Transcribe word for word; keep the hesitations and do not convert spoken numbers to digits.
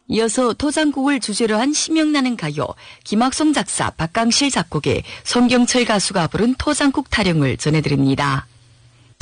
이어서 토장국을 주제로 한 심형나는 가요, 김학송 작사, 박강실 작곡의 송경철 가수가 부른 토장국 타령을 전해드립니다.